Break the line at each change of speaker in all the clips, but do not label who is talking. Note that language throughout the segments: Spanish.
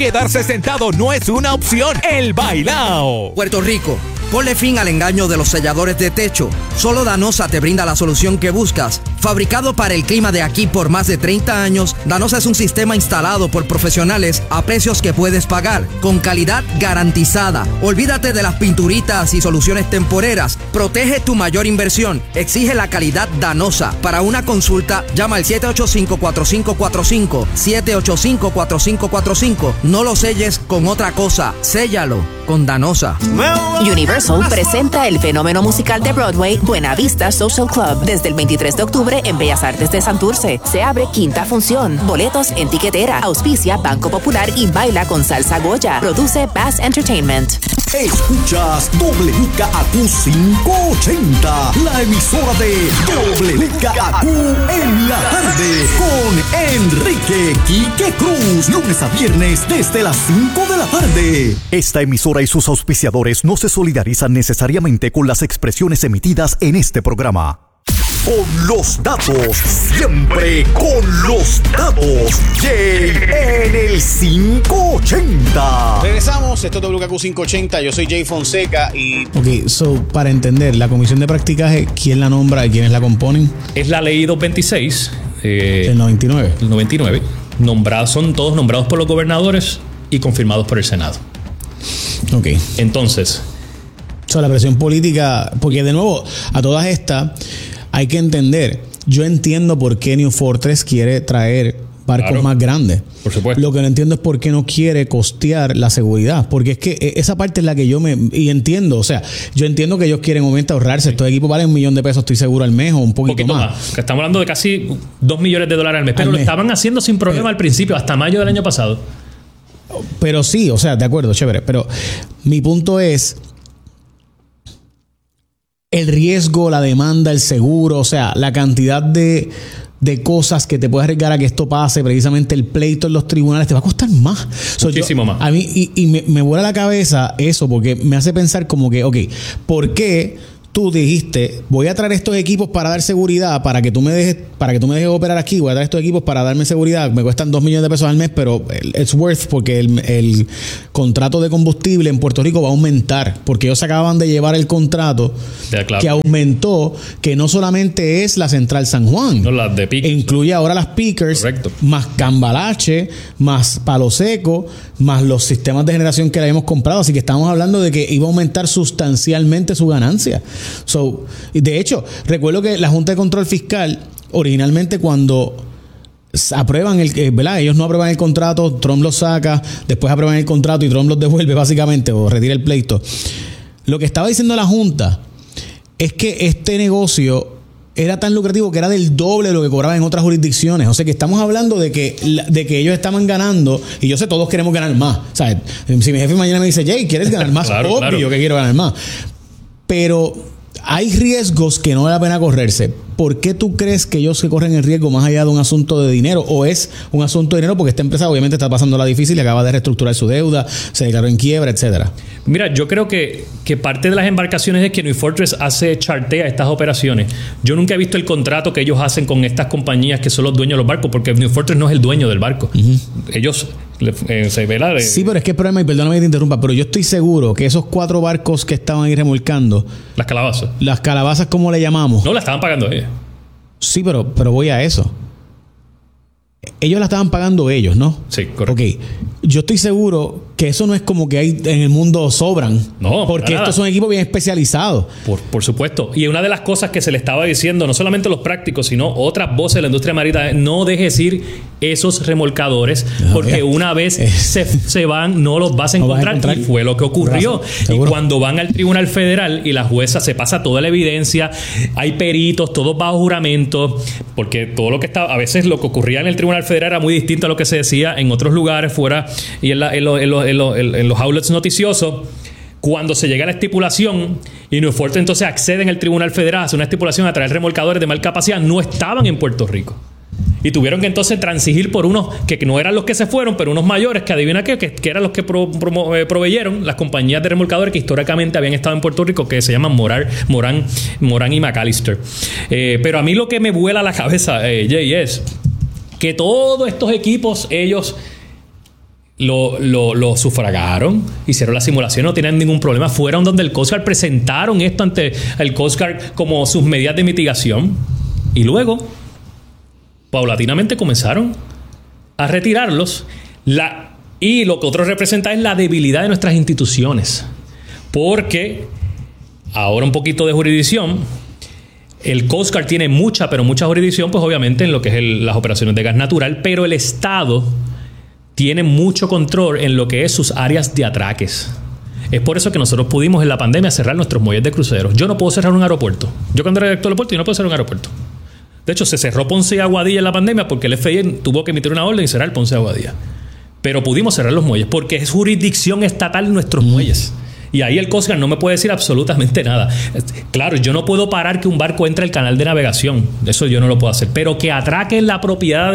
Quedarse sentado no es una opción. El bailao.
Puerto Rico, ponle fin al engaño de los selladores de techo. Solo Danosa te brinda la solución que buscas. Fabricado para el clima de aquí por más de 30 años, Danosa es un sistema instalado por profesionales a precios que puedes pagar, con calidad garantizada. Olvídate de las pinturitas y soluciones temporeras. Protege tu mayor inversión. Exige la calidad Danosa. Para una consulta, llama al 785-4545. 785-4545. No lo selles con otra cosa. Séllalo con Danosa.
Universal presenta el fenómeno musical de Broadway Buena Vista Social Club desde el 23 de octubre en Bellas Artes de Santurce. Se abre quinta función. Boletos en tiquetera. Auspicia Banco Popular y baila con Salsa Goya. Produce Bass Entertainment.
Escuchas WKAQ 580, la emisora de WKAQ en la tarde, con Enrique Quique Cruz, lunes a viernes desde las 5 de la tarde. Esta emisora y sus auspiciadores no se solidarizan necesariamente con las expresiones emitidas en este programa. Con los datos, siempre con los datos. Jay en el 580.
Regresamos, esto es WKQ 580, yo soy Jay Fonseca y...
Ok, so, para entender, la comisión de practicaje, ¿quién la nombra y quiénes la componen?
Es la ley 226.
El 99.
El 99. Son todos nombrados por los gobernadores y confirmados por el Senado.
Ok.
Entonces...
la presión política, porque de nuevo, a todas estas... hay que entender, yo entiendo por qué New Fortress quiere traer barcos más grandes.
Por supuesto.
Lo que no entiendo es por qué no quiere costear la seguridad. Porque es que esa parte es la que y entiendo. O sea, yo entiendo que ellos quieren obviamente ahorrarse. Estos equipos valen $1 millón, estoy seguro, al mes o un poquito más.
Que estamos hablando de casi $2 millones al mes. Pero lo estaban haciendo sin problema al principio, hasta mayo del año pasado.
Pero sí, o sea, de acuerdo, chévere. Pero mi punto es... el riesgo, la demanda, el seguro, o sea, la cantidad de cosas que te puede arriesgar a que esto pase, precisamente el pleito en los tribunales, te va a costar más.
Muchísimo más.
A mí, me vuela la cabeza eso, porque me hace pensar como que, ok, ¿por qué tú dijiste, voy a traer estos equipos para dar seguridad, para que tú me dejes operar aquí, voy a traer estos equipos para darme seguridad, me cuestan $2 millones al mes, pero it's worth, porque el contrato de combustible en Puerto Rico va a aumentar, porque ellos acaban de llevar el contrato que aumentó, que no solamente es la Central San Juan,
no, las de Pickers,
incluye ahora las Pickers,
correcto, más
Cambalache, más Palo Seco, más los sistemas de generación que le habíamos comprado, así que estamos hablando de que iba a aumentar sustancialmente su ganancia. De hecho, recuerdo que la Junta de Control Fiscal, originalmente cuando aprueban ¿verdad? Ellos no aprueban el contrato, Trump los saca, después aprueban el contrato y Trump los devuelve básicamente, o retira el pleito. Lo que estaba diciendo la Junta es que este negocio era tan lucrativo que era del doble de lo que cobraban en otras jurisdicciones. O sea que estamos hablando de que ellos estaban ganando, y yo sé, todos queremos ganar más. O sea, si mi jefe mañana me dice, Jay, ¿quieres ganar más?
Claro,
obvio
claro
que quiero ganar más. Pero hay riesgos que no vale la pena correrse. ¿Por qué tú crees que ellos se corren el riesgo más allá de un asunto de dinero? ¿O es un asunto de dinero porque esta empresa obviamente está pasando la difícil y acaba de reestructurar su deuda, se declaró en quiebra, etcétera?
Mira, yo creo que parte de las embarcaciones es que New Fortress chartea estas operaciones. Yo nunca he visto el contrato que ellos hacen con estas compañías que son los dueños de los barcos, porque New Fortress no es el dueño del barco. Ellos se velan.
Sí, pero es que el problema, y perdóname que te interrumpa, pero yo estoy seguro que esos 4 barcos que estaban ahí remolcando, las calabazas, ¿cómo le llamamos?
No, la estaban pagando ellos.
Sí, pero voy a eso. Ellos la estaban pagando ellos, ¿no?
Sí, correcto.
Ok. Yo estoy seguro que eso no es como que hay en el mundo sobran.
No,
porque estos son equipos bien especializados.
Por supuesto. Y una de las cosas que se le estaba diciendo, no solamente los prácticos, sino otras voces de la industria marítima, no dejes ir esos remolcadores, porque una vez se van, no los vas a encontrar. Y fue lo que ocurrió. Y cuando van al Tribunal Federal y la jueza se pasa toda la evidencia, hay peritos, todos bajo juramento, porque todo lo que estaba, a veces lo que ocurría en el Tribunal Federal era muy distinto a lo que se decía en otros lugares fuera y en los outlets noticiosos. Cuando se llega a la estipulación y New Fortress entonces accede en el Tribunal Federal a hacer una estipulación a traer remolcadores de mal capacidad, no estaban en Puerto Rico. Y tuvieron que entonces transigir por unos que no eran los que se fueron, pero unos mayores que adivina qué, que eran los que proveyeron las compañías de remolcadores que históricamente habían estado en Puerto Rico, que se llaman Moran y McAllister. Pero a mí lo que me vuela la cabeza, Jay, es que todos estos equipos, ellos lo sufragaron, hicieron la simulación, no tenían ningún problema. Fueron donde el Coast Guard, presentaron esto ante el Coast Guard como sus medidas de mitigación. Y luego, paulatinamente comenzaron a retirarlos. Y lo que otro representa es la debilidad de nuestras instituciones. Porque, ahora un poquito de jurisdicción, el Coast Guard tiene mucha jurisdicción, pues obviamente en lo que es las operaciones de gas natural, pero el Estado tiene mucho control en lo que es sus áreas de atraques. Es por eso que nosotros pudimos en la pandemia cerrar nuestros muelles de cruceros. Yo no puedo cerrar un aeropuerto. Yo cuando era director del aeropuerto, yo no puedo cerrar un aeropuerto. De hecho, se cerró Ponce y Aguadilla en la pandemia porque el FBI tuvo que emitir una orden y cerrar Ponce y Aguadilla. Pero pudimos cerrar los muelles porque es jurisdicción estatal nuestros muelles. Y ahí el Coast Guard no me puede decir absolutamente nada. Claro, yo no puedo parar que un barco entre al canal de navegación. Eso yo no lo puedo hacer. Pero que atraque en la propiedad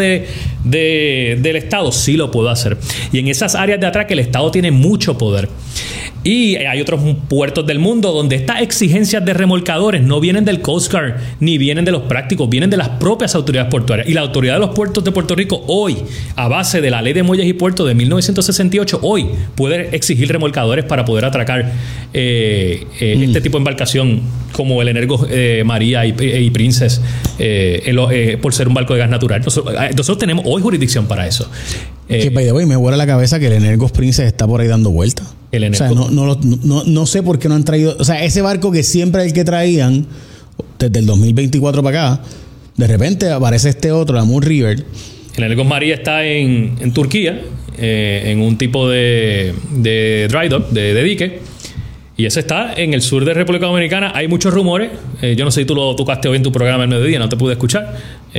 del Estado, sí lo puedo hacer. Y en esas áreas de atraque el Estado tiene mucho poder. Y hay otros puertos del mundo donde estas exigencias de remolcadores no vienen del Coast Guard ni vienen de los prácticos, vienen de las propias autoridades portuarias. Y la autoridad de los puertos de Puerto Rico hoy, a base de la Ley de Muelles y Puertos de 1968, hoy puede exigir remolcadores para poder atracar este tipo de embarcación como el Energos María y Princess por ser un barco de gas natural. Nosotros tenemos hoy jurisdicción para eso.
Que by the way, me vuela la cabeza que el Energos Princess está por ahí dando vueltas. O sea, no sé por qué no han traído. O sea, ese barco que siempre es el que traían desde el 2024 para acá, de repente aparece este otro, la Moon River.
El Energos María está en Turquía, en un tipo de dry dock, de dique. Y ese está en el sur de República Dominicana. Hay muchos rumores. Yo no sé si tú lo tocaste hoy en tu programa el mediodía, no te pude escuchar.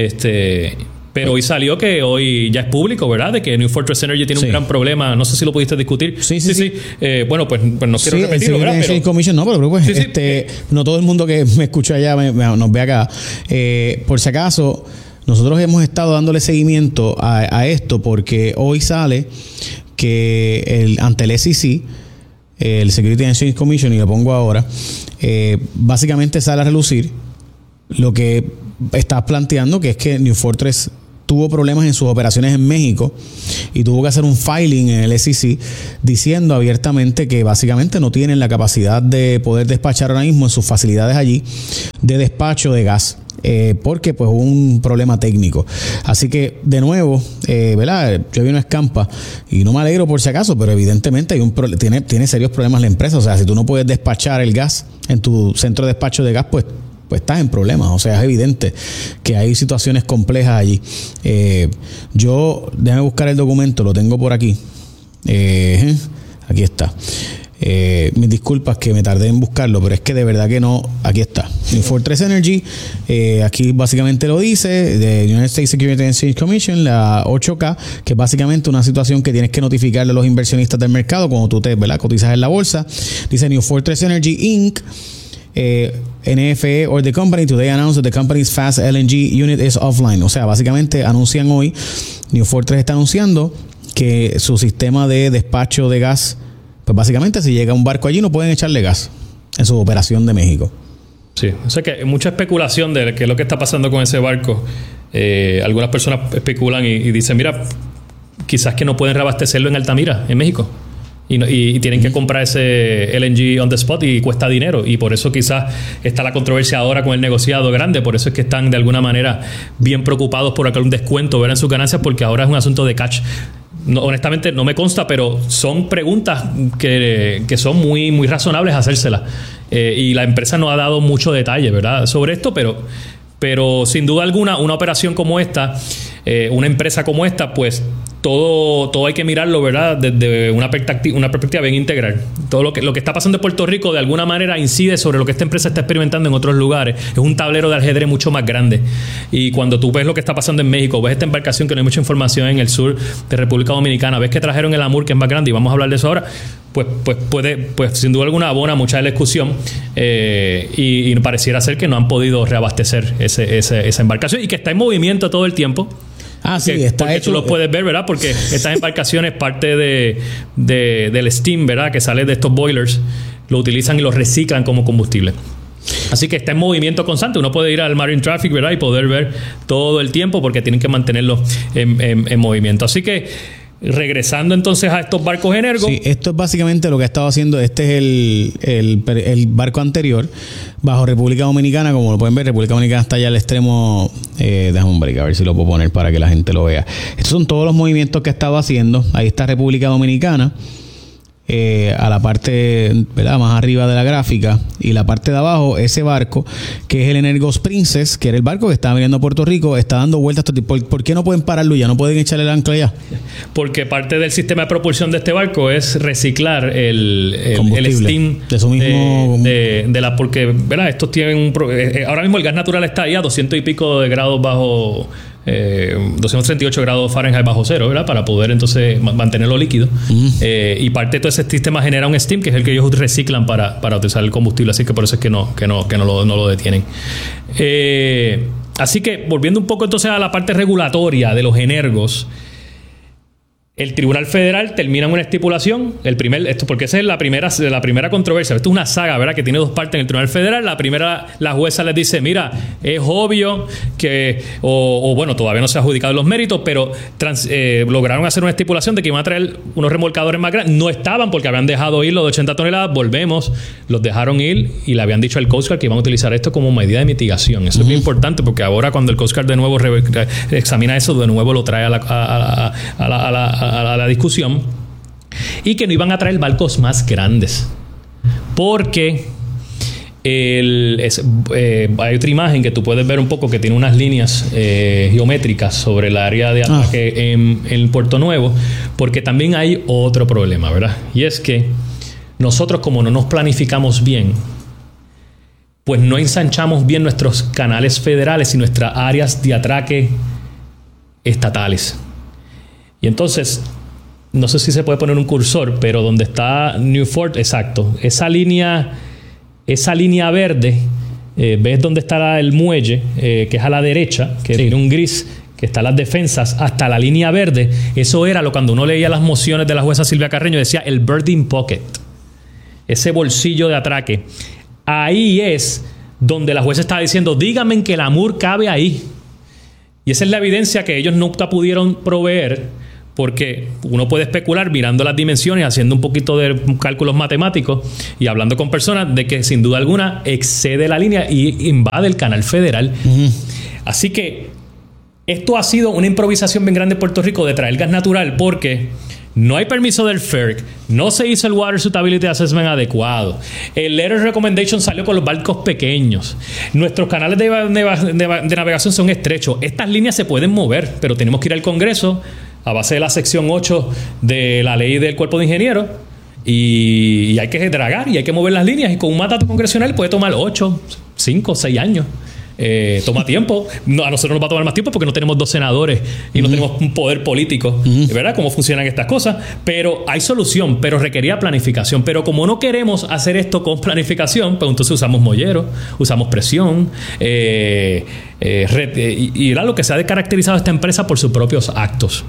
Pero hoy salió que hoy ya es público, ¿verdad? De que New Fortress Energy tiene un gran problema. No sé si lo pudiste discutir.
Sí.
Bueno, pues no quiero repetirlo, ¿verdad?
Pero Commission, no, pero pues no todo el mundo que me escucha allá nos ve acá. Por si acaso, nosotros hemos estado dándole seguimiento a esto porque hoy sale que ante el SEC, el Security and Exchange Commission, y lo pongo ahora, básicamente sale a relucir lo que estás planteando, que es que New Fortress tuvo problemas en sus operaciones en México y tuvo que hacer un filing en el SEC diciendo abiertamente que básicamente no tienen la capacidad de poder despachar ahora mismo en sus facilidades allí de despacho de gas. Porque pues hubo un problema técnico. Así que de nuevo, ¿verdad? Yo vi una escampa y no me alegro por si acaso, pero evidentemente tiene serios problemas la empresa. O sea, si tú no puedes despachar el gas en tu centro de despacho de gas, pues estás en problemas. O sea, es evidente que hay situaciones complejas allí. Déjame buscar el documento, lo tengo por aquí. Aquí está. Mis disculpas que me tardé en buscarlo, pero es que de verdad que no. Aquí está. New Fortress Energy, aquí básicamente lo dice, de United States Security and Exchange Commission, la 8K, que es básicamente una situación que tienes que notificarle a los inversionistas del mercado cuando tú ¿verdad? Cotizas en la bolsa. Dice New Fortress Energy Inc. NFE or the company today announced that the company's fast LNG unit is offline. O sea, básicamente anuncian hoy, New Fortress está anunciando que su sistema de despacho de gas, pues básicamente si llega un barco allí no pueden echarle gas en su operación de México.
Sí, o sea que hay mucha especulación de qué es lo que está pasando con ese barco. Algunas personas especulan y dicen, mira, quizás que no pueden reabastecerlo en Altamira, en México. Y tienen que comprar ese LNG on the spot y cuesta dinero. Y por eso quizás está la controversia ahora con el negociado grande. Por eso es que están de alguna manera bien preocupados por un descuento, ver en sus ganancias, porque ahora es un asunto de catch. No, honestamente no me consta, pero son preguntas que son muy, muy razonables hacérselas. Y la empresa no ha dado mucho detalle, ¿verdad?, sobre esto, pero sin duda alguna una operación como esta, una empresa como esta, pues todo hay que mirarlo, ¿verdad?, desde una perspectiva bien integral. Todo lo que está pasando en Puerto Rico de alguna manera incide sobre lo que esta empresa está experimentando en otros lugares. Es un tablero de ajedrez mucho más grande. Y cuando tú ves lo que está pasando en México, ves esta embarcación que no hay mucha información en el sur de República Dominicana, ves que trajeron el Amur, que es más grande, y vamos a hablar de eso ahora, pues sin duda alguna abona mucha de la discusión, y pareciera ser que no han podido reabastecer esa embarcación, y que está en movimiento todo el tiempo.
Sí, está
porque
hecho.
tú lo puedes ver, ¿verdad? Porque estas embarcaciones, parte del steam, ¿verdad?, que sale de estos boilers, lo utilizan y lo reciclan como combustible. Así que está en movimiento constante. Uno puede ir al Marine Traffic, ¿verdad?, y poder ver todo el tiempo, porque tienen que mantenerlo en movimiento. Así que regresando entonces a estos barcos Energo.
Sí, esto es básicamente lo que ha estado haciendo. Este es el barco anterior bajo República Dominicana. Como lo pueden ver, República Dominicana está allá al extremo. Déjame un break, a ver si lo puedo poner para que la gente lo vea. Estos son todos los movimientos que ha estado haciendo. Ahí está República Dominicana. A la parte, ¿verdad?, más arriba de la gráfica, y la parte de abajo, ese barco que es el Energos Princess, que era el barco que estaba viniendo a Puerto Rico, está dando vueltas. ¿Por qué no pueden pararlo ya? ¿No pueden echarle el ancla ya?
Porque parte del sistema de propulsión de este barco es reciclar el steam
de eso mismo,
de la, porque, ¿verdad?, estos tienen ahora mismo el gas natural está ahí a 200 y pico de grados bajo 238 grados Fahrenheit bajo cero, ¿verdad?, para poder entonces mantenerlo líquido. Y parte de todo ese sistema genera un steam, que es el que ellos reciclan para utilizar el combustible. Así que por eso es que no lo detienen. Así que volviendo un poco entonces a la parte regulatoria de los energos, el Tribunal Federal termina en una estipulación, porque esa es la primera controversia. Esto es una saga, ¿verdad?, que tiene dos partes en el Tribunal Federal. La primera, la jueza les dice, mira, es obvio que, bueno, todavía no se ha adjudicado los méritos, pero lograron hacer una estipulación de que iban a traer unos remolcadores más grandes. No estaban porque habían dejado ir los de 80 toneladas. Volvemos, los dejaron ir y le habían dicho al Coast Guard que iban a utilizar esto como medida de mitigación. Eso es muy importante, porque ahora cuando el Coast Guard de nuevo examina eso, de nuevo lo trae a la discusión, y que no iban a traer barcos más grandes porque hay otra imagen que tú puedes ver un poco que tiene unas líneas geométricas sobre el área de ataque en Puerto Nuevo, porque también hay otro problema, ¿verdad? Y es que nosotros, como no nos planificamos bien, pues no ensanchamos bien nuestros canales federales y nuestras áreas de atraque estatales. Y entonces, no sé si se puede poner un cursor, pero donde está Newport, exacto, esa línea verde, ¿ves dónde está el muelle? Que es a la derecha, que tiene un gris, que están las defensas, hasta la línea verde. Eso era cuando uno leía las mociones de la jueza Silvia Carreño, decía el birding pocket, ese bolsillo de atraque. Ahí es donde la jueza estaba diciendo, díganme en que el Amur cabe ahí. Y esa es la evidencia que ellos nunca pudieron proveer, porque uno puede especular mirando las dimensiones, haciendo un poquito de cálculos matemáticos y hablando con personas, de que sin duda alguna excede la línea y invade el canal federal. Así que esto ha sido una improvisación bien grande en Puerto Rico de traer gas natural, porque no hay permiso del FERC, no se hizo el Water Suitability Assessment adecuado, el Letter Recommendation salió con los barcos pequeños, nuestros canales de navegación son estrechos. Estas líneas se pueden mover, pero tenemos que ir al Congreso a base de la sección 8 de la ley del Cuerpo de Ingenieros, y hay que dragar y hay que mover las líneas, y con un mandato congresional puede tomar 8, 5, 6 años. Toma tiempo. A nosotros nos va a tomar más tiempo porque no tenemos 2 senadores y no tenemos un poder político, ¿verdad? Cómo funcionan estas cosas. Pero hay solución, pero requería planificación. Pero como no queremos hacer esto con planificación, pues entonces usamos mollero, usamos presión, y era lo que se ha caracterizado esta empresa por sus propios actos.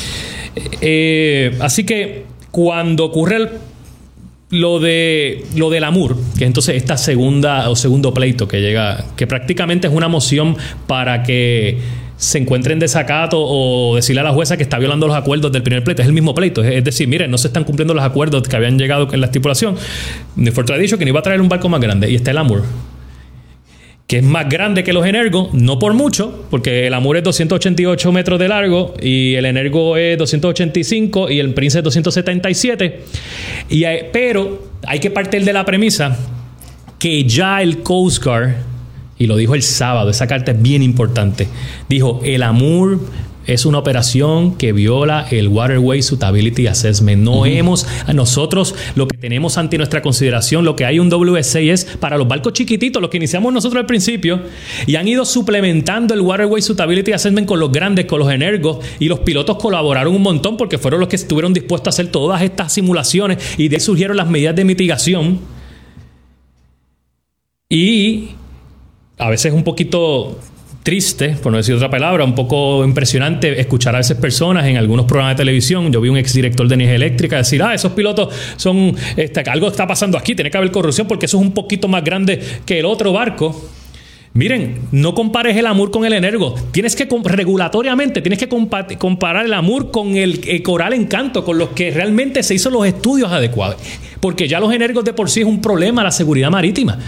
Así que cuando ocurre lo del Amur, que entonces esta segundo pleito que llega, que prácticamente es una moción para que se encuentre en desacato o decirle a la jueza que está violando los acuerdos del primer pleito. Es el mismo pleito, es decir, miren, no se están cumpliendo los acuerdos que habían llegado en la estipulación. Newport ha dicho que no iba a traer un barco más grande, y está el Amur, que es más grande que los Energo, no por mucho, porque el Amur es 288 metros de largo y el Energo es 285 y el Prince es 277. Pero hay que partir de la premisa que ya el Coast Guard, y lo dijo el sábado, esa carta es bien importante, dijo, el Amur es una operación que viola el Waterway Suitability Assessment. Nosotros lo que tenemos ante nuestra consideración, lo que hay un WSA es para los barcos chiquititos, los que iniciamos nosotros al principio, y han ido suplementando el Waterway Suitability Assessment con los grandes, con los Energos, y los pilotos colaboraron un montón porque fueron los que estuvieron dispuestos a hacer todas estas simulaciones, y de ahí surgieron las medidas de mitigación. Y a veces un poquito triste, por no decir otra palabra, un poco impresionante escuchar a veces personas en algunos programas de televisión. Yo vi un exdirector de energía eléctrica decir, esos pilotos son, algo está pasando aquí, tiene que haber corrupción porque eso es un poquito más grande que el otro barco. Miren, no compares el AMUR con el Energo. Tienes que, regulatoriamente, tienes que comparar el AMUR con el Coral Encanto, con los que realmente se hizo los estudios adecuados. Porque ya los Energos de por sí es un problema la seguridad marítima.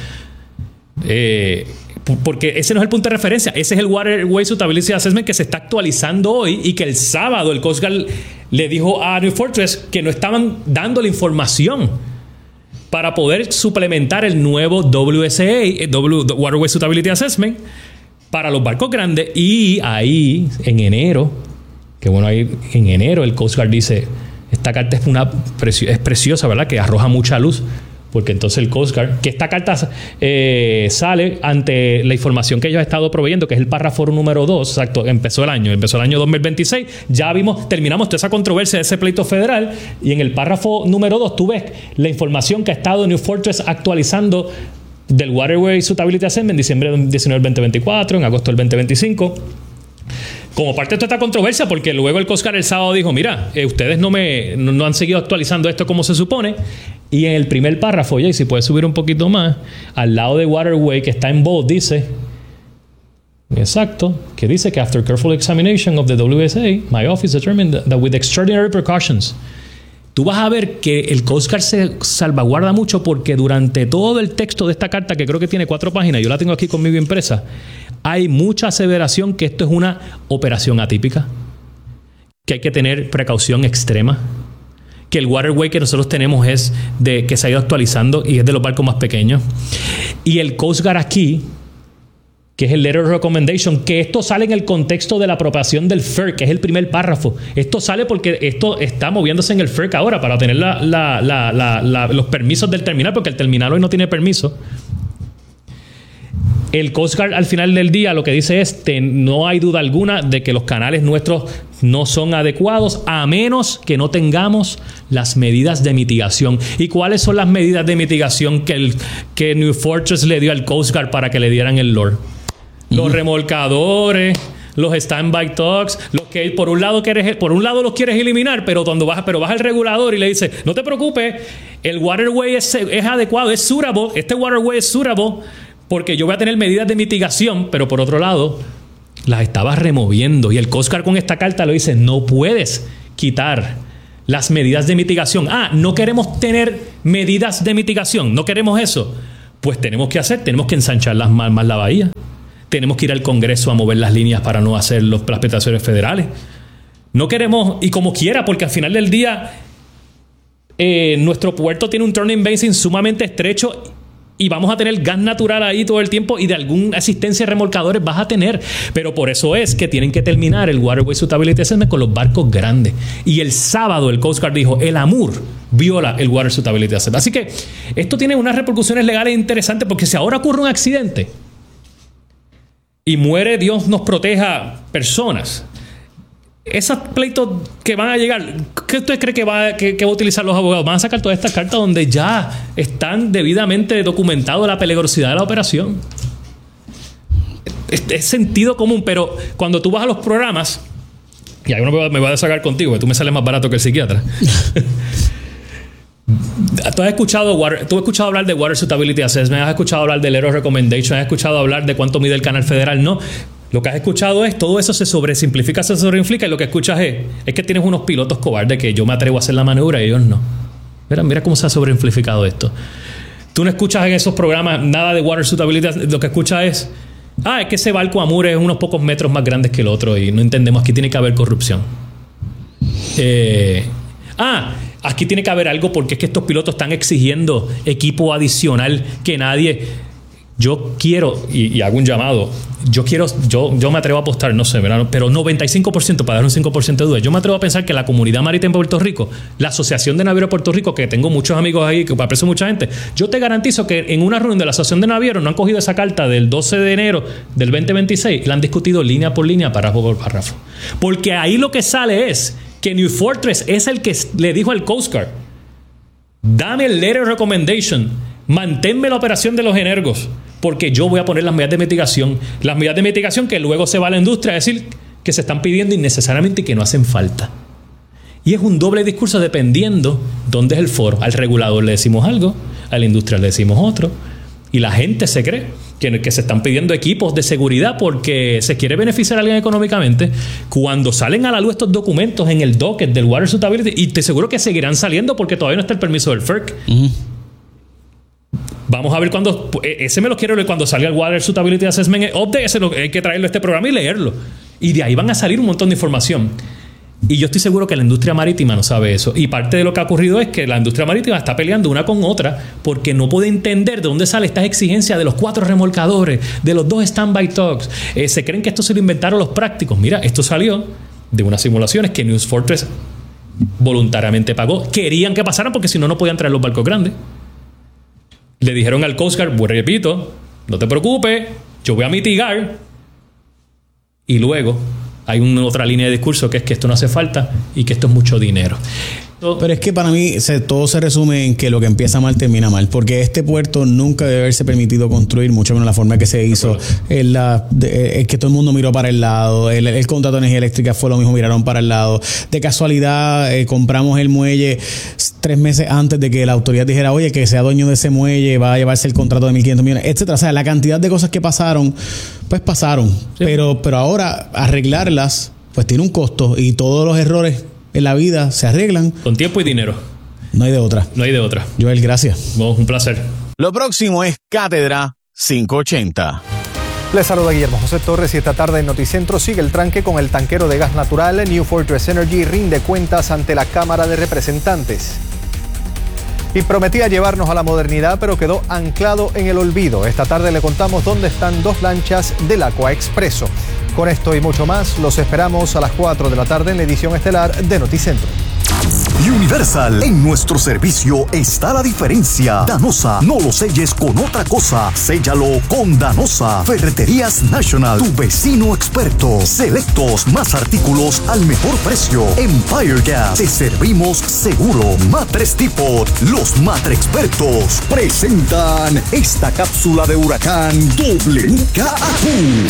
Porque ese no es el punto de referencia. Ese es el Waterway Suitability Assessment que se está actualizando hoy y que el sábado el Coast Guard le dijo a New Fortress que no estaban dando la información para poder suplementar el nuevo WSA, Waterway Suitability Assessment, para los barcos grandes. Y ahí, en enero, que bueno, ahí en enero el Coast Guard dice, esta carta es preciosa, ¿verdad? Que arroja mucha luz. Porque entonces el Coast Guard, que esta carta sale ante la información que ellos han estado proveyendo, que es el párrafo número 2, exacto, empezó el año 2026, ya terminamos toda esa controversia de ese pleito federal, y en el párrafo número 2 tú ves la información que ha estado New Fortress actualizando del Waterway Suitability Assessment en diciembre 19 del 2024, en agosto del 2025. Como parte de toda esta controversia, porque luego el Coast Guard el sábado dijo, mira, ustedes no han seguido actualizando esto como se supone. Y en el primer párrafo, y si puedes subir un poquito más, al lado de Waterway, que está en bold, dice, exacto, que dice que after careful examination of the WSA, my office determined that with extraordinary precautions. Tú vas a ver que el Coast Guard se salvaguarda mucho porque durante todo el texto de esta carta, que creo que tiene 4 páginas, yo la tengo aquí conmigo impresa, hay mucha aseveración que esto es una operación atípica, que hay que tener precaución extrema, que el waterway que nosotros tenemos es que se ha ido actualizando y es de los barcos más pequeños. Y el Coast Guard aquí, que es el Letter of Recommendation, que esto sale en el contexto de la aprobación del FERC, que es el primer párrafo. Esto sale porque esto está moviéndose en el FERC ahora para tener los permisos del terminal, porque el terminal hoy no tiene permiso. El Coast Guard al final del día lo que dice es que no hay duda alguna de que los canales nuestros no son adecuados a menos que no tengamos las medidas de mitigación. ¿Y cuáles son las medidas de mitigación que New Fortress le dio al Coast Guard para que le dieran el LOR? Los remolcadores, los standby tugs, los que por un lado los quieres eliminar, pero vas al regulador y le dices, no te preocupes, el waterway es adecuado, es suitable, este waterway es suitable, porque yo voy a tener medidas de mitigación, pero por otro lado, las estabas removiendo. Y el Coast Guard con esta carta lo dice, no puedes quitar las medidas de mitigación. No queremos tener medidas de mitigación, no queremos eso. Pues tenemos que ensanchar más la bahía. Tenemos que ir al Congreso a mover las líneas para no hacer las peticiones federales. No queremos, y como quiera, porque al final del día, nuestro puerto tiene un turning basin sumamente estrecho y vamos a tener gas natural ahí todo el tiempo y de alguna asistencia de remolcadores vas a tener. Pero por eso es que tienen que terminar el Waterway Suitability Assessment con los barcos grandes. Y el sábado el Coast Guard dijo, el AMUR viola el Water Suitability Assessment. Así que esto tiene unas repercusiones legales interesantes porque si ahora ocurre un accidente y muere, Dios nos proteja, personas, esos pleitos que van a llegar, ¿qué usted cree que va a utilizar los abogados? Van a sacar todas estas cartas donde ya están debidamente documentado la peligrosidad de la operación. Es sentido común, pero cuando tú vas a los programas, y ahí me voy a sacar contigo, que tú me sales más barato que el psiquiatra. ¿Tú has escuchado hablar de Water Suitability Assessment? ¿Has escuchado hablar del Letter of Recommendation? ¿Has escuchado hablar de cuánto mide el canal federal? No. Lo que has escuchado es, todo eso se sobresimplifica, se sobreinflica, y lo que escuchas es que tienes unos pilotos cobardes que yo me atrevo a hacer la maniobra y ellos no. Mira cómo se ha sobresimplificado esto. Tú no escuchas en esos programas nada de Water Suitability, lo que escuchas es que ese barco AMUR es unos pocos metros más grandes que el otro y no entendemos, aquí tiene que haber corrupción. Aquí tiene que haber algo porque es que estos pilotos están exigiendo equipo adicional que nadie... Yo quiero, y hago un llamado, yo me atrevo a apostar, no sé, ¿verdad? Pero 95%, para dar un 5% de duda, yo me atrevo a pensar que la comunidad marítima en Puerto Rico, la Asociación de Navieros de Puerto Rico, que tengo muchos amigos ahí, que aprecio mucha gente, yo te garantizo que en una reunión de la Asociación de Navieros no han cogido esa carta del 12 de enero del 2026, la han discutido línea por línea, párrafo por párrafo. Porque ahí lo que sale es que New Fortress es el que le dijo al Coast Guard, dame el Letter of Recommendation, manténme la operación de los energos, porque yo voy a poner las medidas de mitigación. Las medidas de mitigación que luego se va a la industria a decir que se están pidiendo innecesariamente y que no hacen falta. Y es un doble discurso dependiendo dónde es el foro. Al regulador le decimos algo, a la industria le decimos otro, y la gente se cree que se están pidiendo equipos de seguridad porque se quiere beneficiar a alguien económicamente. Cuando salen a la luz estos documentos en el docket del Water Suitability, y te aseguro que seguirán saliendo porque todavía no está el permiso del FERC. Vamos a ver cuando... Ese me lo quiero leer cuando salga el Water Suitability Assessment Update. Hay que traerlo a este programa y leerlo. Y de ahí van a salir un montón de información. Y yo estoy seguro que la industria marítima no sabe eso. Y parte de lo que ha ocurrido es que la industria marítima está peleando una con otra porque no puede entender de dónde sale esta exigencia de los 4 remolcadores, de los 2 standby tugs. Se creen que esto se lo inventaron los prácticos. Mira, esto salió de unas simulaciones que News Fortress voluntariamente pagó. Querían que pasaran porque si no, no podían traer los barcos grandes. Le dijeron al Coast Guard, repito, no te preocupes, yo voy a mitigar. Y luego hay una otra línea de discurso que es que esto no hace falta y que esto es mucho dinero.
Pero es que para mí todo se resume en que lo que empieza mal termina mal, porque este puerto nunca debe haberse permitido construir, mucho menos la forma que se hizo, que todo el mundo miró para el lado, el contrato de energía eléctrica fue lo mismo, miraron para el lado. De casualidad compramos el muelle 3 meses antes de que la autoridad dijera, oye, que sea dueño de ese muelle va a llevarse el contrato de 1.500 millones, etcétera. O sea, la cantidad de cosas que pasaron, pues pasaron. Sí. Pero ahora arreglarlas, pues tiene un costo y todos los errores en la vida se arreglan
con tiempo y dinero.
No hay de otra.
No hay de otra.
Joel, gracias.
Bueno, un placer.
Lo próximo es Cátedra 580.
Les saluda Guillermo José Torres y esta tarde en Noticentro sigue el tranque con el tanquero de gas natural. New Fortress Energy rinde cuentas ante la Cámara de Representantes. Y prometía llevarnos a la modernidad, pero quedó anclado en el olvido. Esta tarde le contamos dónde están 2 lanchas del Aqua Expreso. Con esto y mucho más, los esperamos a las 4 de la tarde en la edición estelar de Noticentro.
Universal, en nuestro servicio está la diferencia. Danosa, no lo selles con otra cosa, séllalo con Danosa. Ferreterías National, tu vecino experto. Selectos, más artículos al mejor precio. Empire Gas, te servimos seguro. Matres Depot, los Matre Expertos presentan esta cápsula de huracán WKAQ.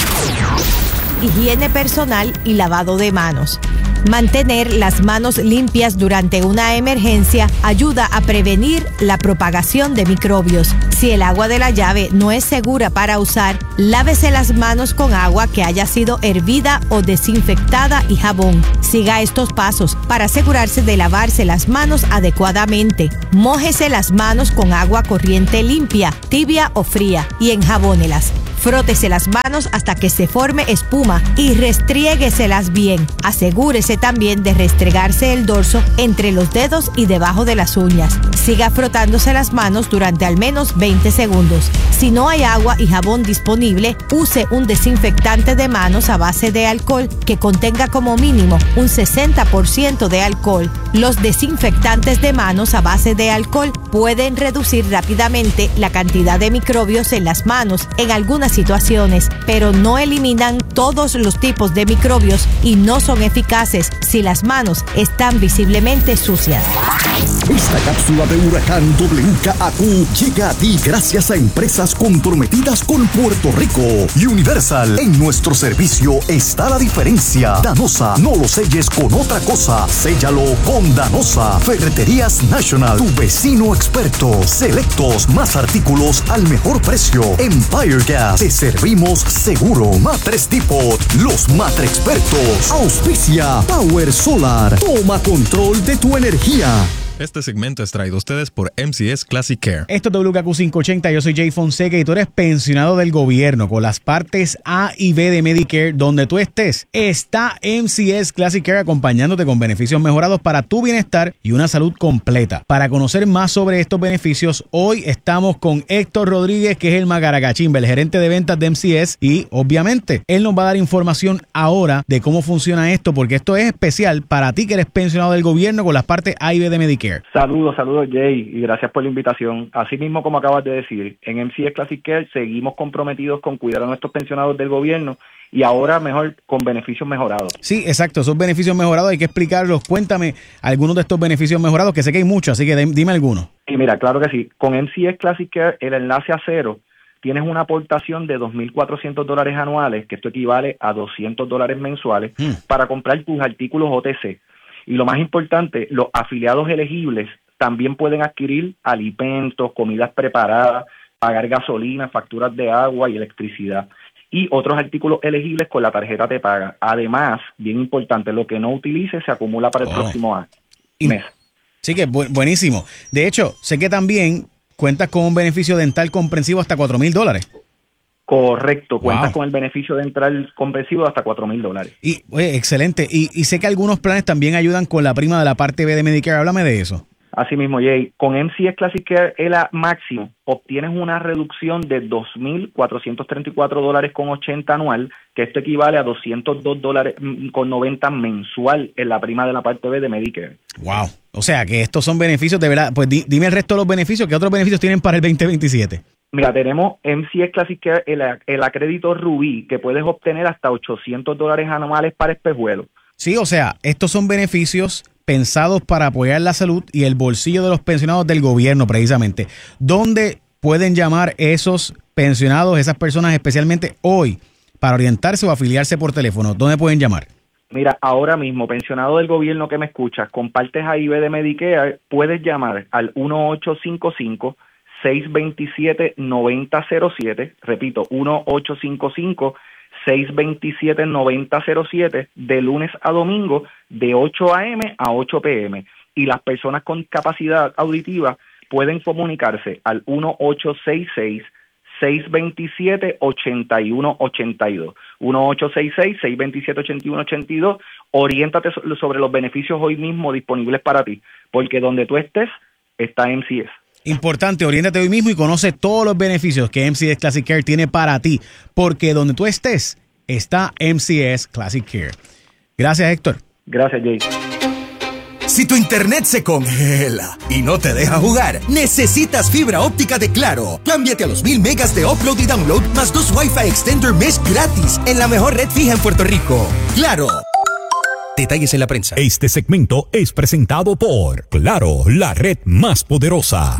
Higiene personal y lavado de manos. Mantener las manos limpias durante una emergencia ayuda a prevenir la propagación de microbios. Si el agua de la llave no es segura para usar, lávese las manos con agua que haya sido hervida o desinfectada y jabón. Siga estos pasos para asegurarse de lavarse las manos adecuadamente. Mójese las manos con agua corriente limpia, tibia o fría y enjabónelas. Frótese las manos hasta que se forme espuma y restriégueselas bien. Asegúrese también de restregarse el dorso entre los dedos y debajo de las uñas. Siga frotándose las manos durante al menos 20 segundos. Si no hay agua y jabón disponible, use un desinfectante de manos a base de alcohol que contenga como mínimo un 60% de alcohol. Los desinfectantes de manos a base de alcohol pueden reducir rápidamente la cantidad de microbios en las manos en algunas situaciones, pero no eliminan todos los tipos de microbios y no son eficaces si las manos están visiblemente sucias.
Esta cápsula de huracán WKAQ llega a ti gracias a empresas comprometidas con Puerto Rico. Universal, en nuestro servicio está la diferencia. Danosa, no lo selles con otra cosa, séllalo con Danosa. Ferreterías National, tu vecino experto. Selectos, más artículos al mejor precio. Empire Gas, te servimos seguro. Matres Depot, los Matre Expertos. Auspicia Power Solar, toma control de tu energía.
Este segmento es traído a ustedes por MCS Classic Care.
Esto es WKQ 580, yo soy Jay Fonseca y tú eres pensionado del gobierno con las partes A y B de Medicare. Donde tú estés, está MCS Classic Care acompañándote con beneficios mejorados para tu bienestar y una salud completa. Para conocer más sobre estos beneficios, hoy estamos con Héctor Rodríguez, que es el Magaragachimba, el gerente de ventas de MCS, y obviamente él nos va a dar información ahora de cómo funciona esto, porque esto es especial para ti que eres pensionado del gobierno con las partes A y B de Medicare.
Saludos Jay, y gracias por la invitación. Así mismo, como acabas de decir, en MCS Classic Care seguimos comprometidos con cuidar a nuestros pensionados del gobierno y ahora mejor con beneficios mejorados. Sí, exacto, esos beneficios mejorados hay que explicarlos. Cuéntame algunos de estos beneficios mejorados, que sé que hay muchos, así que dime algunos. Y mira, claro que sí. Con MCS Classic Care, el enlace a cero, tienes una aportación de $2,400 anuales, que esto equivale a $200 mensuales, para comprar tus artículos OTC. Y lo más importante, los afiliados elegibles también pueden adquirir alimentos, comidas preparadas, pagar gasolina, facturas de agua y electricidad. Y otros artículos elegibles con la tarjeta Te Paga. Además, bien importante, lo que no utilice se acumula para el próximo mes.
Sí, que buenísimo. De hecho, sé que también cuentas con un beneficio dental comprensivo hasta $4,000.
Correcto, cuentas con el beneficio dental comprensivo de hasta $4,000.
Y, oye, excelente. Y sé que algunos planes también ayudan con la prima de la parte B de Medicare. Háblame de eso.
Así mismo, Jay. Con MCS Classic Care ELA máximo obtienes una reducción de $2,434.80 anual, que esto equivale a $202.90 mensual en la prima de la parte B de Medicare.
Wow. O sea, que estos son beneficios de verdad. Pues dime el resto de los beneficios. ¿Qué otros beneficios tienen para el 2027?
Mira, tenemos MCS Classic Care el crédito Rubí, que puedes obtener hasta $800 anuales para espejuelos.
Sí, o sea, estos son beneficios pensados para apoyar la salud y el bolsillo de los pensionados del gobierno, precisamente. ¿Dónde pueden llamar esos pensionados, esas personas especialmente hoy, para orientarse o afiliarse por teléfono? ¿Dónde pueden llamar?
Mira, ahora mismo, pensionado del gobierno que me escuchas, con partes A y B de Medicare, puedes llamar al 1-855-627-9007, repito, 1-855-627-9007, de lunes a domingo, de 8 a.m. a 8 p.m. Y las personas con capacidad auditiva pueden comunicarse al 1-866-627-8182. 1-866-627-8182. Oriéntate sobre los beneficios hoy mismo disponibles para ti, porque donde tú estés, está MCS.
Importante, oriéntate hoy mismo y conoce todos los beneficios que MCS Classic Care tiene para ti, porque donde tú estés, está MCS Classic Care. Gracias, Héctor.
Gracias, Jay.
Si tu internet se congela y no te deja jugar, necesitas fibra óptica de Claro. Cámbiate a los 1000 megas de upload y download más 2 Wi-Fi Extender Mesh gratis en la mejor red fija en Puerto Rico. Claro. Detalles en la prensa.
Este segmento es presentado por Claro, la red más poderosa.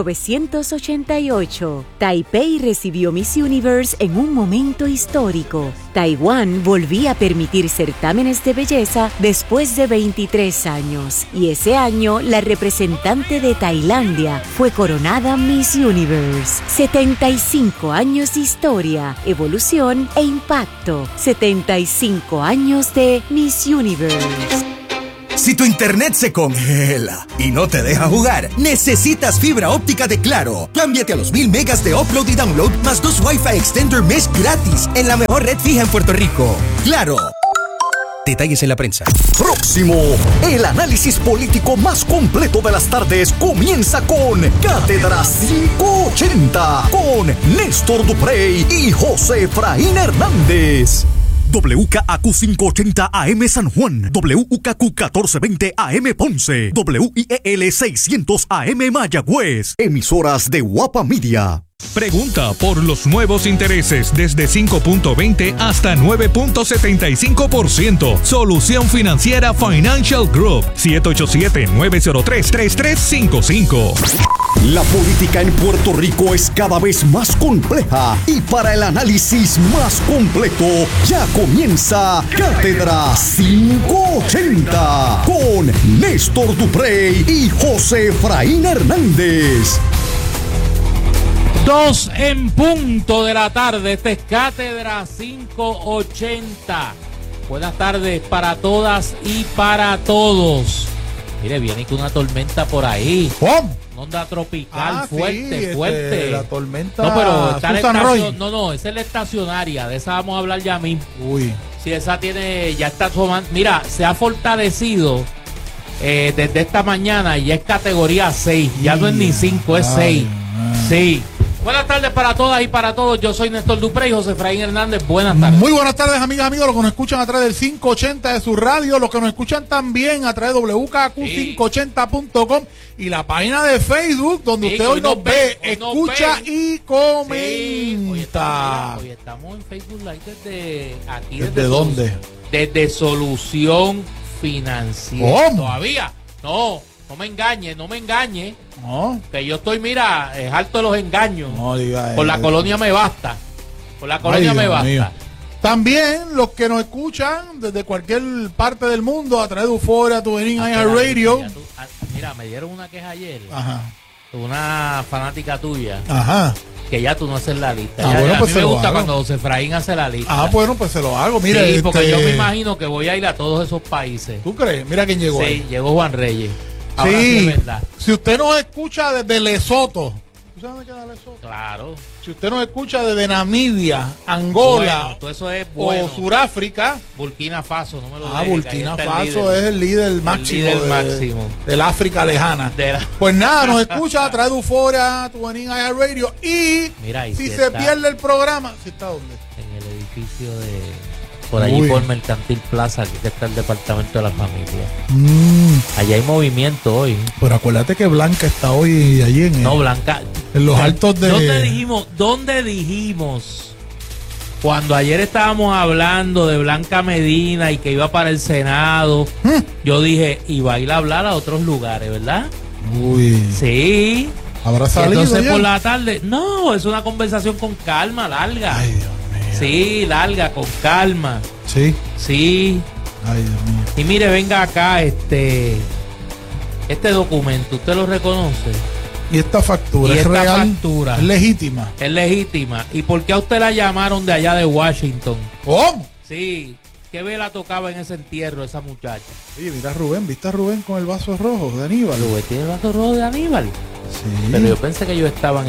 1988. Taipei recibió Miss Universe en un momento histórico. Taiwán volvía a permitir certámenes de belleza después de 23 años. Y ese año, la representante de Tailandia fue coronada Miss Universe. 75 años de historia, evolución e impacto. 75 años de Miss Universe.
Si tu internet se congela y no te deja jugar, necesitas fibra óptica de Claro. Cámbiate a los 1000 megas de upload y download más 2 Wi-Fi Extender Mesh gratis en la mejor red fija en Puerto Rico. Claro. Detalles en la prensa. Próximo, el análisis político más completo de las tardes comienza con Cátedra 580 con Néstor Duprey y José Efraín Hernández. WKAQ 580 AM San Juan, WKQ 1420 AM Ponce, WIEL 600 AM Mayagüez. Emisoras de Guapa Media.
Pregunta por los nuevos intereses desde 5.20 hasta 9.75%. Solución Financiera Financial Group. 787-903-3355.
La política en Puerto Rico es cada vez más compleja y para el análisis más completo ya comienza Cátedra 580 con Néstor Duprey y José Efraín Hernández.
2 en punto de la tarde. Esta es Cátedra 580. Buenas tardes para todas y para todos. Mire, viene con una tormenta por ahí.
¿Cómo?
Onda tropical fuerte,
sí,
fuerte.
La tormenta.
No, pero está
no,
esa es la estacionaria. De esa vamos a hablar ya mismo.
Uy.
Si esa tiene, ya está tomando. Mira, se ha fortalecido desde esta mañana y es categoría 6. Ya no es ni 5, es 6. Sí. Buenas tardes para todas y para todos. Yo soy Néstor Duprey y José Efraín Hernández. Buenas tardes.
Muy buenas tardes, amigas, amigos. Los que nos escuchan a través del 580 de su radio, los que nos escuchan también a través de WKQ580.com y la página de Facebook, donde usted hoy nos ve, escucha y comenta.
Hoy estamos en Facebook Live desde aquí.
¿Desde dónde?
Desde Solución Financiera.
¿Cómo?
Todavía. No me engañe.
No.
Que yo estoy, mira, es harto de los engaños.
No diga
Por la colonia me basta.
Mío. También los que nos escuchan desde cualquier parte del mundo a través de Euphoria, Tuberín, iHeartRadio.
Mira, me dieron una queja ayer.
Ajá.
Una fanática tuya.
Ajá.
que ya tú no haces la lista.
Bueno, pues
a mí me gusta cuando José Efraín hace la lista.
Bueno, pues se lo hago. Mira,
sí, porque yo me imagino que voy a ir a todos esos países.
¿Tú crees? Mira quién llegó.
Sí,
ahí.
Llegó Juan Reyes.
Ahora sí, es verdad. Si usted nos escucha desde Lesoto, ¿tú sabes dónde queda Lesoto?
Claro.
Si usted nos escucha desde Namibia, Angola,
bueno, todo eso es bueno.
O Suráfrica,
Burkina Faso, no me lo digas.
Burkina Faso es el líder máximo, del África lejana. Pues nada, nos escucha a través de Euforia, Tuanín Radio y
mira,
si se pierde el programa, ¿si está dónde?
En el edificio de... Por allí por Mercantil Plaza, aquí que está el departamento de la familia. Allá hay movimiento hoy.
Pero acuérdate que Blanca está hoy allí en...
No, Blanca...
En los altos de...
¿Dónde dijimos? Cuando ayer estábamos hablando de Blanca Medina y que iba para el Senado, yo dije, iba a ir a hablar a otros lugares, ¿verdad?
Uy.
Sí.
¿Habrá salido
entonces
ya?
Por la tarde... No, es una conversación con calma, larga.
Ay, Dios.
Sí, larga, con calma.
Sí.
Sí.
Ay, Dios mío.
Y mire, venga acá este documento, ¿usted lo reconoce?
Y esta factura es real, factura es legítima.
Es legítima. ¿Y por qué a usted la llamaron de allá de Washington?
¿Cómo?
Sí. ¿Qué vela tocaba en ese entierro esa muchacha?
Oye, mira a Rubén, ¿viste a Rubén con el vaso rojo de Aníbal?
Rubén tiene el vaso rojo de Aníbal.
Sí.
Pero yo pensé que ellos estaban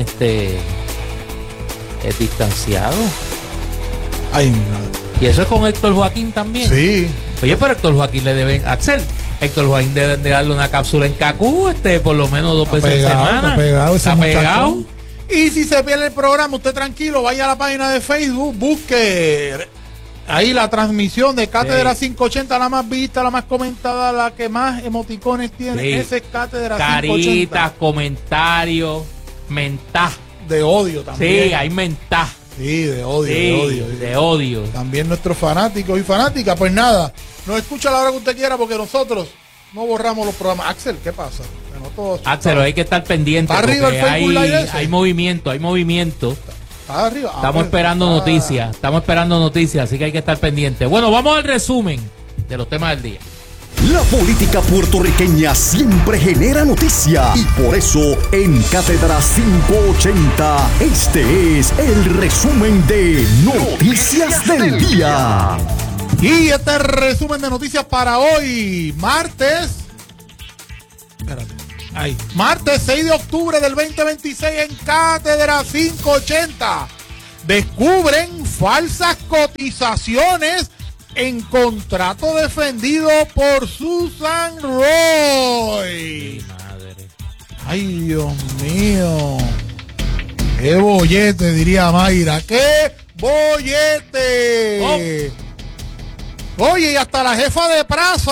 distanciados.
Ay, mi madre.
¿Y eso es con Héctor Joaquín también?
Sí.
Oye, pero Héctor Joaquín le deben... Axel, Héctor Joaquín debe de darle una cápsula en Cacú, por lo menos 2 veces a semana.
Está pegado. Y si se pierde el programa, usted tranquilo, vaya a la página de Facebook, busque ahí la transmisión de Cátedra 580, la más vista, la más comentada, la que más emoticones tiene. Sí. Esa es Cátedra 580.
Caritas, comentarios, mentá.
De odio también.
Sí, hay mentá.
Sí, de odio,
sí, de odio.
También nuestros fanáticos y fanáticas, pues nada, nos escucha a la hora que usted quiera porque nosotros no borramos los programas. Axel, ¿qué pasa?
Axel, hay que estar pendiente.
Está arriba el Facebook Live ese.
Hay movimiento.
Está arriba.
Estamos esperando noticias, así que hay que estar pendiente. Bueno, vamos al resumen de los temas del día.
La política puertorriqueña siempre genera noticia y por eso en Cátedra 580 este es el resumen de Noticias del Día.
Y este resumen de noticias para hoy, martes. Espérate. Ahí. Martes 6 de octubre del 2026 en Cátedra 580. Descubren falsas cotizaciones en contrato defendido por Susan Roy.
Madre.
Ay, Dios mío. ¡Qué bollete!, diría Mayra. ¡Qué bollete! Oh. Oye, y hasta la jefa de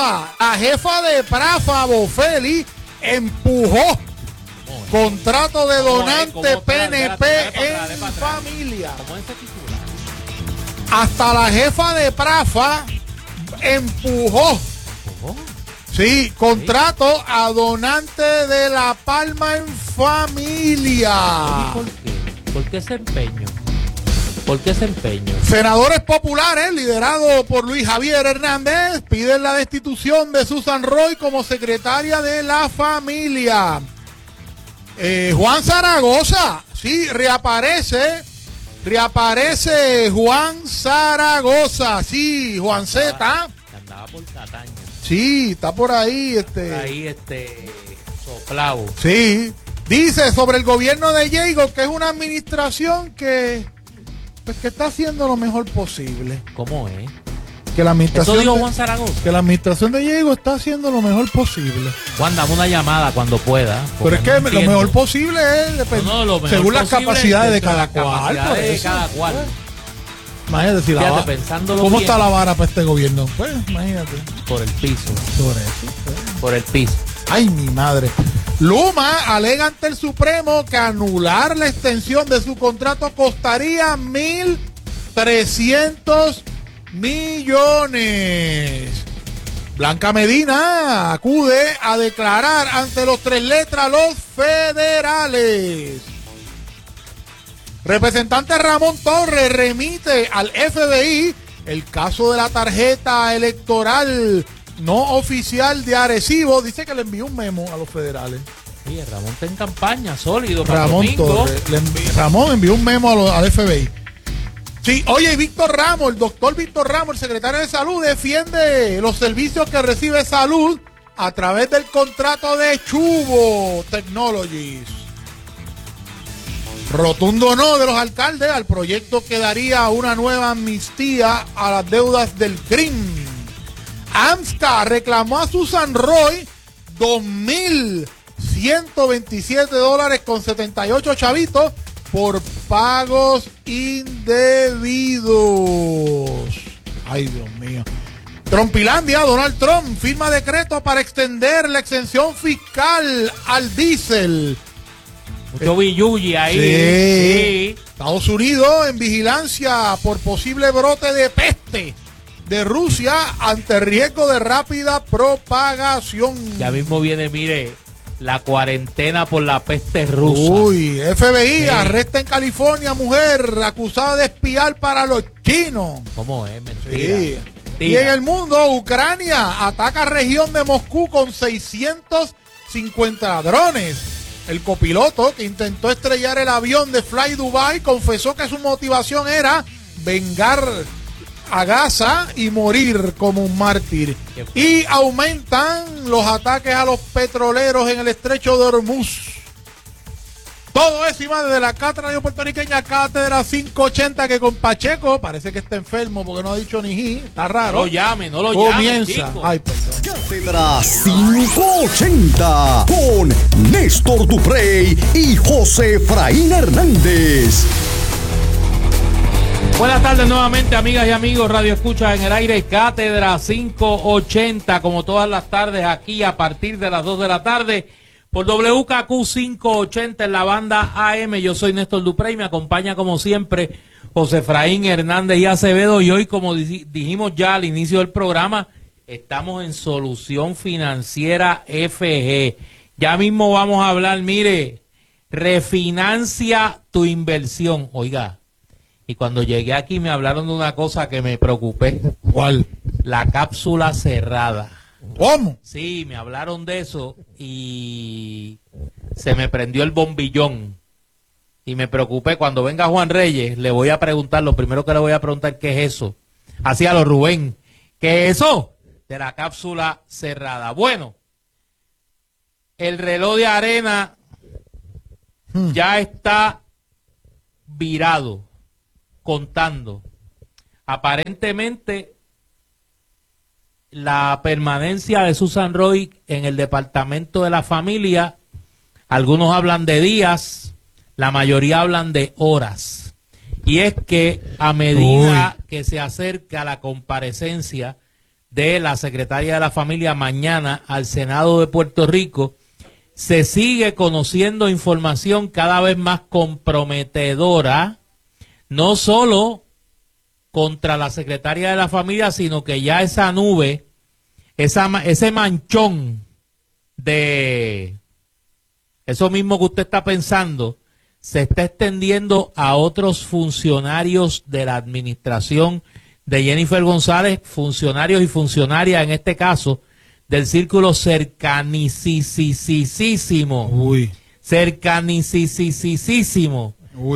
Prafa, Bofeli, empujó contrato de donante PNP en familia.
¿Cómo es ese titular?
Hasta la jefa de Prafa empujó. Sí, contrato a donante de La Palma en familia.
¿Por qué ese empeño? ¿Por qué ese empeño?
Senadores populares, liderados por Luis Javier Hernández, piden la destitución de Susan Roy como secretaria de la familia. Juan Zaragoza, sí, reaparece Juan Zaragoza, sí, Juan Z.
Andaba por Cataño.
Sí, está por ahí,
soplavo.
Sí, dice sobre el gobierno de Diego que es una administración que está haciendo lo mejor posible.
¿Cómo es?
Que la administración
¿Eso dijo Juan Zaragoza?
Que la administración de Diego está haciendo lo mejor posible.
Juan, dame una llamada cuando pueda.
Pero es que lo mejor posible es según las capacidades de cada cual. Imagínate si ¿cómo está la vara para este gobierno? Pues imagínate.
Por el piso.
Por el piso. Ay, mi madre. Luma alega ante el Supremo que anular la extensión de su contrato costaría 1.300 millones. Blanca Medina acude a declarar ante los 3 letras los federales. Representante Ramón Torres remite al FBI el caso de la tarjeta electoral no oficial de Arecibo. Dice que le envió un memo a los federales.
Sí, Ramón está en campaña, sólido.
Ramón Torres. Ramón envió un memo al FBI. Sí, oye, Víctor Ramos, el doctor Víctor Ramos, el secretario de Salud, defiende los servicios que recibe Salud a través del contrato de Chubo Technologies. Rotundo no de los alcaldes al proyecto que daría una nueva amnistía a las deudas del crimen. AMSCA reclamó a Susan Roy $2,127.78 chavitos por pagos indebidos. Ay, Dios mío. Trumpilandia, Donald Trump firma decreto para extender la exención fiscal al diésel.
Mucho billuyi ahí.
Sí. Estados Unidos en vigilancia por posible brote de peste de Rusia ante riesgo de rápida propagación.
Ya mismo viene, mire, la cuarentena por la peste rusa.
Uy, FBI arresta en California mujer acusada de espiar para los chinos.
¿Cómo es? Mentira.
Sí. Y en el mundo, Ucrania ataca región de Moscú con 650 drones. El copiloto que intentó estrellar el avión de Fly Dubai confesó que su motivación era vengar a Gaza y morir como un mártir. Y aumentan los ataques a los petroleros en el estrecho de Hormuz. Todo eso y más desde la cátedra puertorriqueña, Cátedra 580, que con Pacheco parece que está enfermo porque no ha dicho ni ji. Está raro.
No lo llame, no lo
Comienza.
llame.
Ay, perdón.
Cátedra 580 con Néstor Duprey y José Efraín Hernández.
Buenas tardes nuevamente, amigas y amigos, Radio Escucha en el aire, Cátedra 580, como todas las tardes aquí a partir de las 2 de la tarde, por WKQ 580 en la banda AM. Yo soy Néstor Duprey, me acompaña como siempre José Efraín Hernández y Acevedo, y hoy, como dijimos ya al inicio del programa, estamos en Solución Financiera FG. Ya mismo vamos a hablar, mire, refinancia tu inversión. Oiga, y cuando llegué aquí me hablaron de una cosa que me preocupé.
¿Cuál?
La cápsula cerrada.
¿Cómo?
Sí, me hablaron de eso y se me prendió el bombillón. Y me preocupé. Cuando venga Juan Reyes, le voy a preguntar, lo primero que le voy a preguntar, ¿qué es eso? Así a lo Rubén. ¿Qué es eso? De la cápsula cerrada. Bueno, el reloj de arena ya está virado, contando. Aparentemente, la permanencia de Susan Roy en el Departamento de la Familia, algunos hablan de días, la mayoría hablan de horas. Y es que a medida que se acerca la comparecencia de la secretaria de la Familia mañana al Senado de Puerto Rico, se sigue conociendo información cada vez más comprometedora, no solo contra la secretaria de la Familia, sino que ya esa nube, ese manchón de eso mismo que usted está pensando, se está extendiendo a otros funcionarios de la administración de Jennifer González, funcionarios y funcionarias, en este caso, del círculo cercanicísimo. Cercanicísimo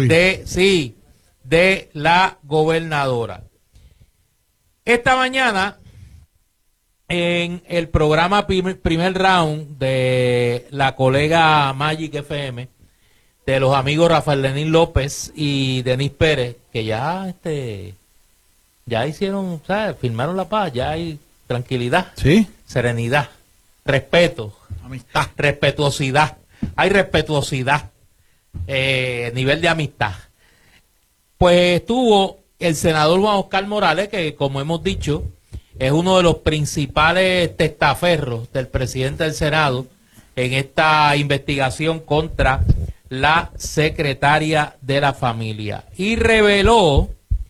de la gobernadora. Esta mañana, en el programa primer round de la colega Magic FM, de los amigos Rafael Lenín López y Denis Pérez, que ya hicieron, ¿sabes? Firmaron la paz, ya hay tranquilidad, serenidad, respeto, amistad, respetuosidad, hay respetuosidad, nivel de amistad. Pues estuvo el senador Juan Oscar Morales, que como hemos dicho, es uno de los principales testaferros del presidente del Senado en esta investigación contra la secretaria de la Familia. Y reveló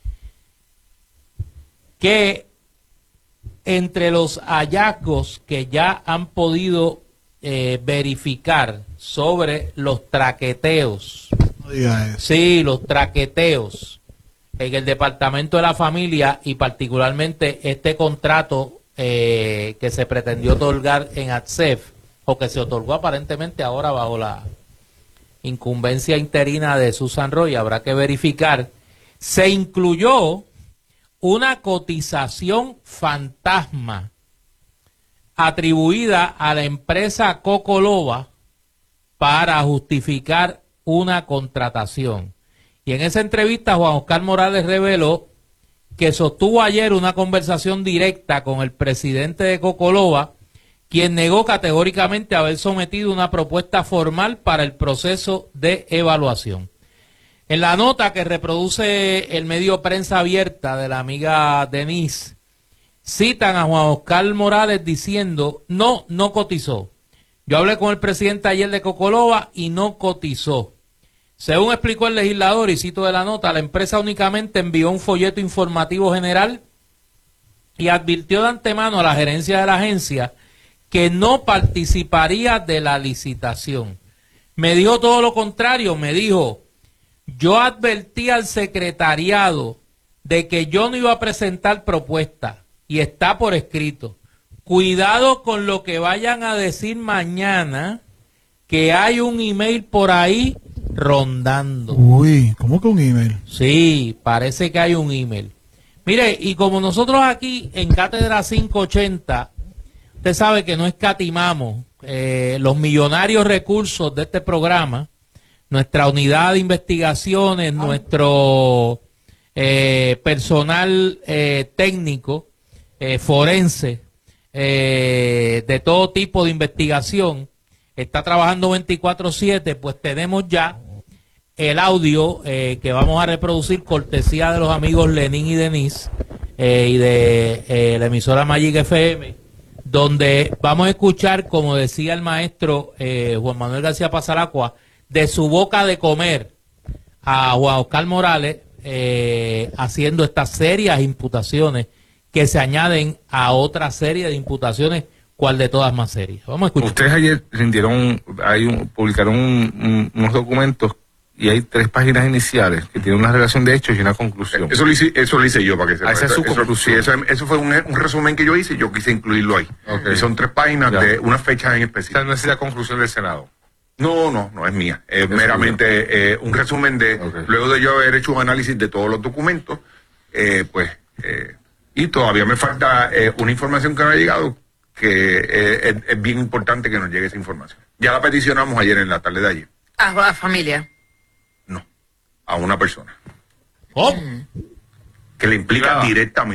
que entre los hallazgos que ya han podido verificar sobre los traqueteos, los traqueteos en el Departamento de la Familia, y particularmente este contrato que se pretendió otorgar en ATSEF, o que se otorgó aparentemente ahora bajo la incumbencia interina de Susan Roy, habrá que verificar, se incluyó una cotización fantasma atribuida a la empresa Cocoloba para justificar una contratación. Y en esa entrevista Juan Oscar Morales reveló que sostuvo ayer una conversación directa con el presidente de Cocoloba, quien negó categóricamente haber sometido una propuesta formal para el proceso de evaluación. En la nota que reproduce el medio Prensa Abierta de la amiga Denise, citan a Juan Oscar Morales diciendo, no cotizó. Yo hablé con el presidente ayer de Cocoloba y no cotizó. Según explicó el legislador, y cito de la nota, la empresa únicamente envió un folleto informativo general y advirtió de antemano a la gerencia de la agencia que no participaría de la licitación. Me dijo todo lo contrario, me dijo, yo advertí al secretariado de que yo no iba a presentar propuesta y está por escrito. Cuidado con lo que vayan a decir mañana, que hay un email por ahí rondando.
Uy, ¿cómo que un email?
Sí, parece que hay un email. Mire, y como nosotros aquí en Cátedra 580, usted sabe que no escatimamos los millonarios recursos de este programa, nuestra unidad de investigaciones, nuestro personal técnico, forense, de todo tipo de investigación, está trabajando 24/7, pues tenemos ya el audio que vamos a reproducir cortesía de los amigos Lenín y Denise y de la emisora Magic FM, donde vamos a escuchar, como decía el maestro Juan Manuel García Pasaracua, de su boca de comer a Juan Oscar Morales haciendo estas serias imputaciones que se añaden a otra serie de imputaciones, cuál de todas más serias. Vamos a escuchar.
Ustedes ayer publicaron unos documentos y hay 3 páginas iniciales que tienen una relación de hechos y una conclusión.
Eso lo hice yo para que se
esa es su conclusión.
Sí, eso fue un resumen que yo hice y yo quise incluirlo ahí.
Okay.
Y son 3 páginas de una fecha en específico.
O sea, no es la conclusión del Senado.
No es mía. Es meramente un resumen de, luego de yo haber hecho un análisis de todos los documentos, y todavía me falta una información que no ha llegado, que es bien importante que nos llegue esa información. Ya la peticionamos ayer en la tarde de ayer.
¿A la familia?
No, a una persona.
¿Oh?
Que le implica directamente.